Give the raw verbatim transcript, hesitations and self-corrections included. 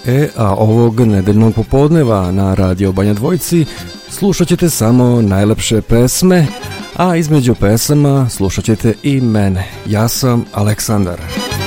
E, a ovog nedeljnog popodneva na Radio Banja Dvojci slušat ćete samo najlepše pesme, a između pesama slušat ćete i mene. Ja sam Aleksandar.